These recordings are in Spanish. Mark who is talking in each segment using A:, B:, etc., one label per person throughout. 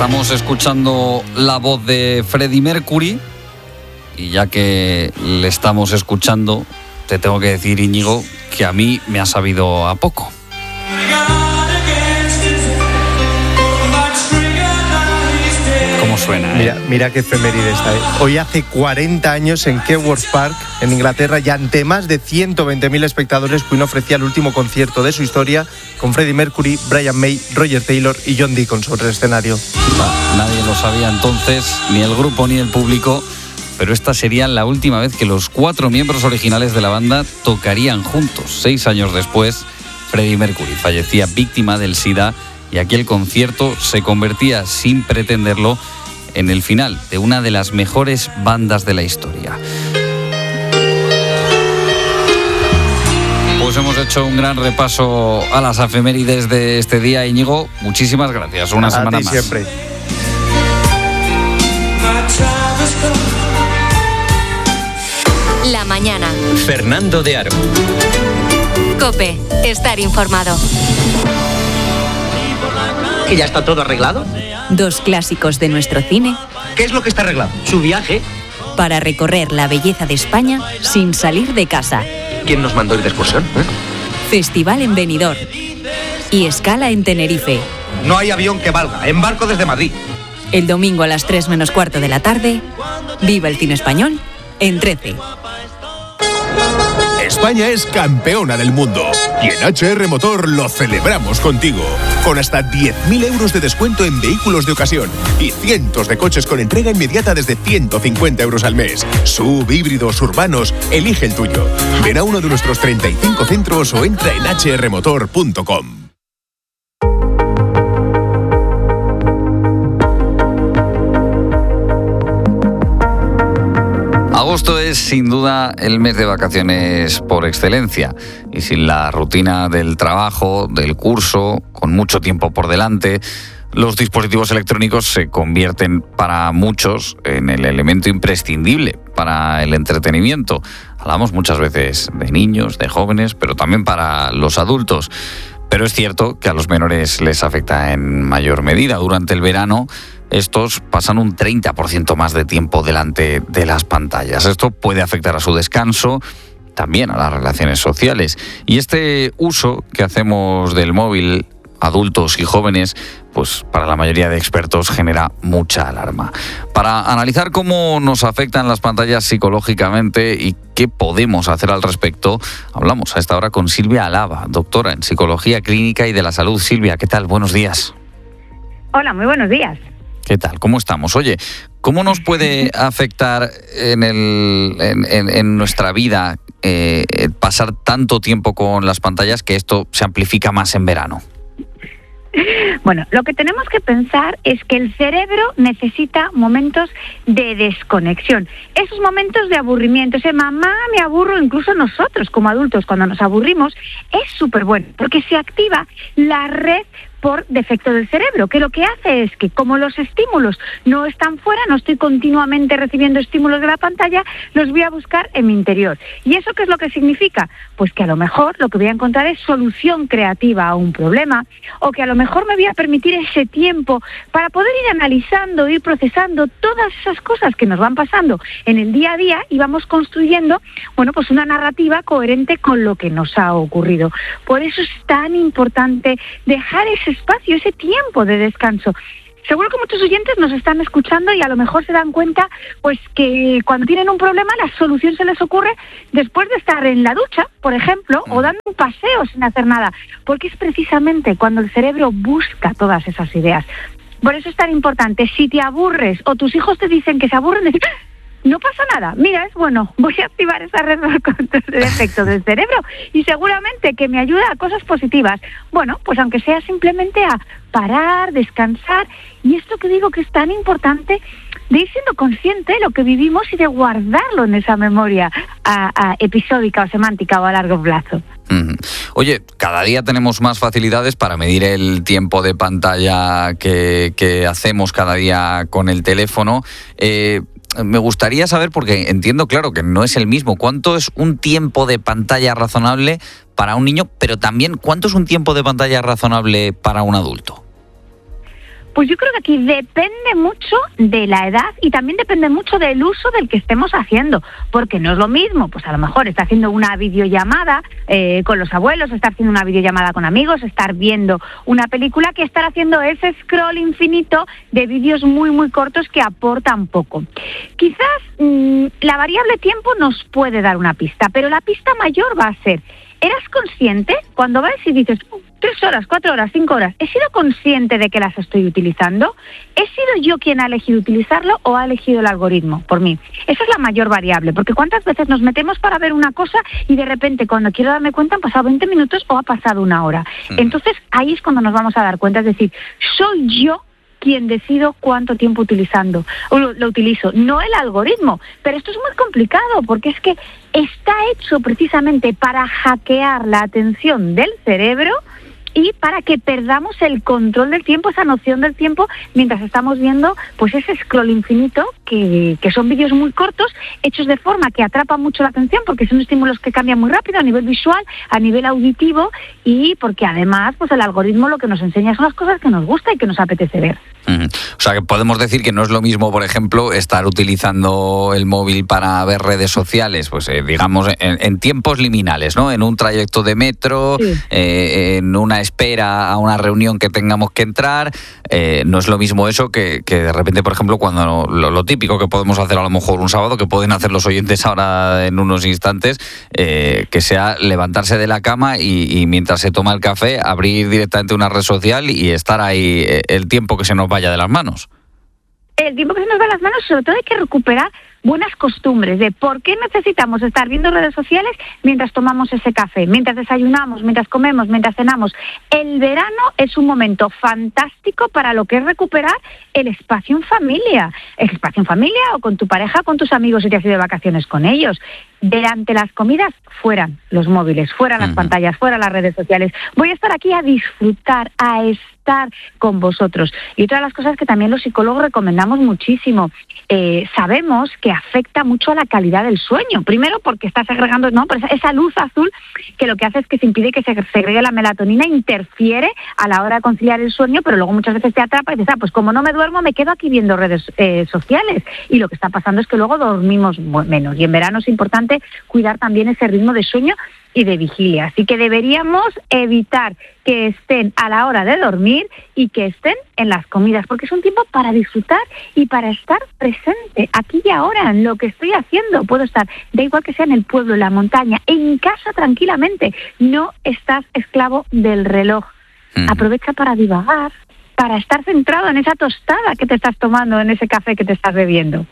A: Estamos escuchando la voz de Freddie Mercury y ya que le estamos escuchando, te tengo que decir, Íñigo, que a mí me ha sabido a poco. ¿Cómo suena?
B: Mira qué efeméride está. Hoy hace 40 años en Kenilworth Park, en Inglaterra, y ante más de 120.000 espectadores, Queen ofrecía el último concierto de su historia con Freddie Mercury, Brian May, Roger Taylor y John Deacon sobre el escenario.
A: Nadie lo sabía entonces, ni el grupo ni el público, pero esta sería la última vez que los 4 miembros originales de la banda tocarían juntos. 6 años después, Freddie Mercury fallecía víctima del SIDA y aquel concierto se convertía, sin pretenderlo, en el final de una de las mejores bandas de la historia. Pues hemos hecho un gran repaso a las efemérides de este día, Íñigo. Muchísimas gracias. Una semana más.
B: Siempre.
C: La mañana.
D: Fernando de Aro.
C: COPE. Estar informado.
E: ¿Que ya está todo arreglado?
C: 2 clásicos de nuestro cine.
E: ¿Qué es lo que está arreglado? Su viaje.
C: Para recorrer la belleza de España sin salir de casa.
E: ¿Quién nos mandó ir de excursión?
C: Festival en Benidorm. Y escala en Tenerife.
E: No hay avión que valga. Embarco desde Madrid.
C: El domingo a las 3 menos cuarto de la tarde. Viva el cine español en 13.
F: España es campeona del mundo y en HR Motor lo celebramos contigo. Con hasta 10.000 euros de descuento en vehículos de ocasión y cientos de coches con entrega inmediata desde 150 euros al mes. SUV, híbridos, urbanos, elige el tuyo. Ven a uno de nuestros 35 centros o entra en hrmotor.com.
A: Agosto es sin duda el mes de vacaciones por excelencia y sin la rutina del trabajo, del curso, con mucho tiempo por delante, los dispositivos electrónicos se convierten para muchos en el elemento imprescindible para el entretenimiento. Hablamos muchas veces de niños, de jóvenes, pero también para los adultos. Pero es cierto que a los menores les afecta en mayor medida. Durante el verano, estos pasan un 30% más de tiempo delante de las pantallas. Esto puede afectar a su descanso, también a las relaciones sociales. Y este uso que hacemos del móvil, adultos y jóvenes, pues para la mayoría de expertos genera mucha alarma. Para analizar cómo nos afectan las pantallas psicológicamente y qué podemos hacer al respecto, hablamos a esta hora con Silvia Alaba, doctora en Psicología Clínica y de la Salud. Silvia, ¿qué tal? Buenos días.
G: Hola, muy buenos días.
A: ¿Qué tal? ¿Cómo estamos? Oye, ¿cómo nos puede afectar en nuestra vida pasar tanto tiempo con las pantallas que esto se amplifica más en verano?
G: Bueno, lo que tenemos que pensar es que el cerebro necesita momentos de desconexión. Esos momentos de aburrimiento, ese mamá me aburro, incluso nosotros como adultos cuando nos aburrimos, es súper bueno porque se activa la red por defecto del cerebro, que lo que hace es que como los estímulos no están fuera, no estoy continuamente recibiendo estímulos de la pantalla, los voy a buscar en mi interior. ¿Y eso qué es lo que significa? Pues que a lo mejor lo que voy a encontrar es solución creativa a un problema, o que a lo mejor me voy a permitir ese tiempo para poder ir analizando, ir procesando todas esas cosas que nos van pasando en el día a día y vamos construyendo, bueno, pues una narrativa coherente con lo que nos ha ocurrido. Por eso es tan importante dejar ese espacio, ese tiempo de descanso. Seguro que muchos oyentes nos están escuchando y a lo mejor se dan cuenta pues que cuando tienen un problema la solución se les ocurre después de estar en la ducha, por ejemplo, o dando un paseo sin hacer nada, porque es precisamente cuando el cerebro busca todas esas ideas. Por eso es tan importante, si te aburres o tus hijos te dicen que se aburren, decir, no pasa nada, mira, es bueno, voy a activar esa red de control de efecto del cerebro y seguramente que me ayuda a cosas positivas. Bueno, pues aunque sea simplemente a parar, descansar, y esto que digo que es tan importante de ir siendo consciente de lo que vivimos y de guardarlo en esa memoria episódica o semántica o a largo plazo.
A: Oye, cada día tenemos más facilidades para medir el tiempo de pantalla que hacemos cada día con el teléfono. Me gustaría saber, porque entiendo, claro, que no es el mismo, ¿cuánto es un tiempo de pantalla razonable para un niño, pero también cuánto es un tiempo de pantalla razonable para un adulto?
G: Pues yo creo que aquí depende mucho de la edad y también depende mucho del uso del que estemos haciendo, porque no es lo mismo, pues a lo mejor estar haciendo una videollamada con los abuelos, estar haciendo una videollamada con amigos, estar viendo una película, que estar haciendo ese scroll infinito de vídeos muy, muy cortos que aportan poco. Quizás la variable tiempo nos puede dar una pista, pero la pista mayor va a ser: ¿eras consciente cuando vas y dices 3 horas, 4 horas, 5 horas? ¿He sido consciente de que las estoy utilizando? ¿He sido yo quien ha elegido utilizarlo o ha elegido el algoritmo por mí? Esa es la mayor variable, porque ¿cuántas veces nos metemos para ver una cosa y de repente cuando quiero darme cuenta han pasado 20 minutos o ha pasado 1 hora? Entonces ahí es cuando nos vamos a dar cuenta, es decir, soy yo quien decido cuánto tiempo lo utilizo, no el algoritmo. Pero esto es muy complicado porque es que está hecho precisamente para hackear la atención del cerebro y para que perdamos el control del tiempo, esa noción del tiempo, mientras estamos viendo pues ese scroll infinito, que son vídeos muy cortos, hechos de forma que atrapan mucho la atención, porque son estímulos que cambian muy rápido a nivel visual, a nivel auditivo, y porque además pues el algoritmo lo que nos enseña son las cosas que nos gusta y que nos apetece ver.
A: O sea, que podemos decir que no es lo mismo, por ejemplo, estar utilizando el móvil para ver redes sociales, pues digamos, en tiempos liminales, ¿no? En un trayecto de metro, sí. En una espera a una reunión que tengamos que entrar. No es lo mismo eso que de repente, por ejemplo, cuando lo típico que podemos hacer a lo mejor un sábado, que pueden hacer los oyentes ahora en unos instantes, que sea levantarse de la cama y mientras se toma el café, abrir directamente una red social y estar ahí el tiempo que se nos vaya de las manos.
G: El tiempo que se nos va de las manos, sobre todo hay que recuperar buenas costumbres de por qué necesitamos estar viendo redes sociales mientras tomamos ese café, mientras desayunamos, mientras comemos, mientras cenamos. El verano es un momento fantástico para lo que es recuperar el espacio en familia. El espacio en familia o con tu pareja, con tus amigos si te has ido de vacaciones con ellos. Durante las comidas, fuera los móviles, fuera las pantallas, fuera las redes sociales. Voy a estar aquí a disfrutar, a estar con vosotros. Y otra de las cosas que también los psicólogos recomendamos muchísimo, sabemos que afecta mucho a la calidad del sueño. Primero porque está segregando, esa luz azul que lo que hace es que se impide que se segregue la melatonina, interfiere a la hora de conciliar el sueño, pero luego muchas veces te atrapa y dices, pues como no me duermo, me quedo aquí viendo redes sociales. Y lo que está pasando es que luego dormimos menos. Y en verano es importante cuidar también ese ritmo de sueño y de vigilia. Así que deberíamos evitar que estén a la hora de dormir y que estén en las comidas, porque es un tiempo para disfrutar y para estar presente aquí y ahora en lo que estoy haciendo. Puedo estar, da igual que sea en el pueblo, en la montaña, en casa tranquilamente. No estás esclavo del reloj. Aprovecha para divagar, para estar centrado en esa tostada que te estás tomando, en ese café que te estás bebiendo.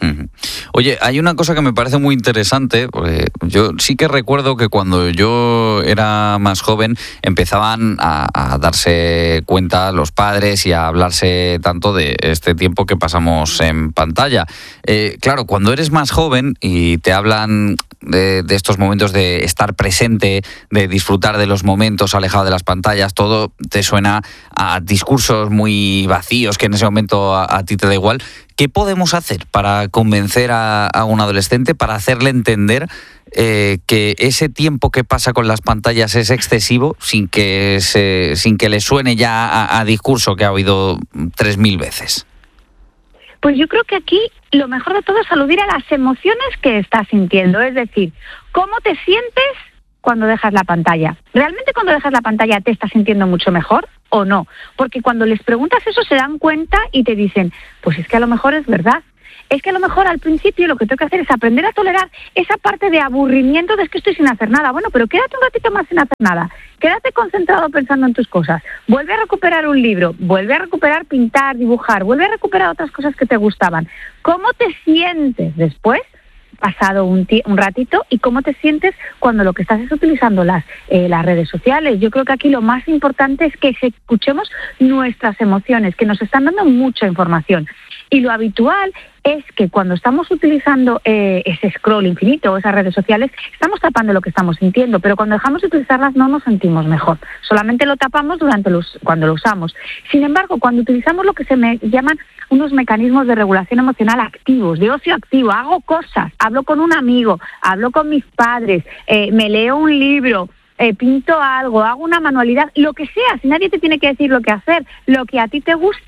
A: Oye, hay una cosa que me parece muy interesante, porque yo sí que recuerdo que cuando yo era más joven empezaban a darse cuenta los padres y a hablarse tanto de este tiempo que pasamos en pantalla. Claro, cuando eres más joven y te hablan de estos momentos de estar presente, de disfrutar de los momentos alejado de las pantallas, todo te suena a discursos muy vacíos que en ese momento a ti te da igual. ¿Qué podemos hacer para convencer a un adolescente, para hacerle entender que ese tiempo que pasa con las pantallas es excesivo, sin que le suene ya a discurso que ha oído 3.000 veces?
G: Pues yo creo que aquí lo mejor de todo es aludir a las emociones que estás sintiendo. Es decir, ¿cómo te sientes cuando dejas la pantalla? ¿Realmente cuando dejas la pantalla te estás sintiendo mucho mejor o no? Porque cuando les preguntas eso se dan cuenta y te dicen, pues es que a lo mejor es verdad. Es que a lo mejor al principio lo que tengo que hacer es aprender a tolerar esa parte de aburrimiento de que estoy sin hacer nada. Bueno, pero quédate un ratito más sin hacer nada. Quédate concentrado pensando en tus cosas. Vuelve a recuperar un libro, vuelve a recuperar pintar, dibujar, vuelve a recuperar otras cosas que te gustaban. ¿Cómo te sientes después, pasado un ratito, y cómo te sientes cuando lo que estás es utilizando las redes sociales? Yo creo que aquí lo más importante es que escuchemos nuestras emociones, que nos están dando mucha información. Y lo habitual es que cuando estamos utilizando ese scroll infinito o esas redes sociales, estamos tapando lo que estamos sintiendo, pero cuando dejamos de utilizarlas no nos sentimos mejor. Solamente lo tapamos cuando lo usamos. Sin embargo, cuando utilizamos lo que se llaman unos mecanismos de regulación emocional activos, de ocio activo, hago cosas, hablo con un amigo, hablo con mis padres, me leo un libro, pinto algo, hago una manualidad, lo que sea, si nadie te tiene que decir lo que hacer, lo que a ti te gusta,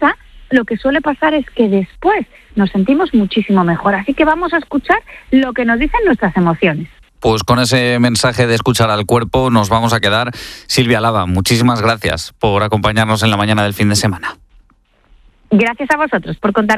G: lo que suele pasar es que después nos sentimos muchísimo mejor. Así que vamos a escuchar lo que nos dicen nuestras emociones.
A: Pues con ese mensaje de escuchar al cuerpo nos vamos a quedar. Silvia Lava, muchísimas gracias por acompañarnos en la mañana del fin de semana.
G: Gracias a vosotros por contar